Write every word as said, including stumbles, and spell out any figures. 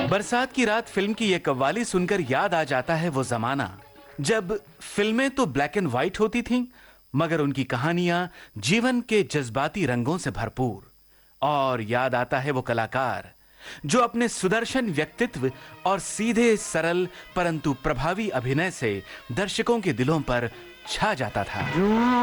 बरसात की रात फिल्म की ये कव्वाली सुनकर याद आ जाता है वो जमाना जब फिल्में तो ब्लैक एंड व्हाइट होती थीं, मगर उनकी कहानियां जीवन के जज्बाती रंगों से भरपूर। और याद आता है वो कलाकार जो अपने सुदर्शन व्यक्तित्व और सीधे सरल परंतु प्रभावी अभिनय से दर्शकों के दिलों पर छा जाता था।